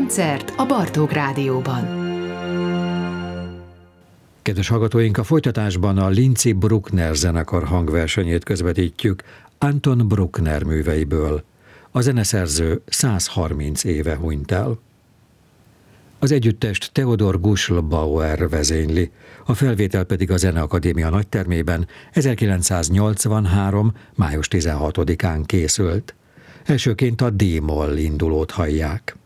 Koncert a Bartók Rádióban. Kedves hallgatóink, a folytatásban a Lindsay Bruckner zenekar hangversenyét közvetítjük Anton Bruckner műveiből. A zeneszerző 130 éve hunyt el. Az együttest Theodor Guschl-Bauer vezényli, a felvétel pedig a Zeneakadémia nagytermében 1983. május 16-án készült. Elsőként a D-moll indulót hallják.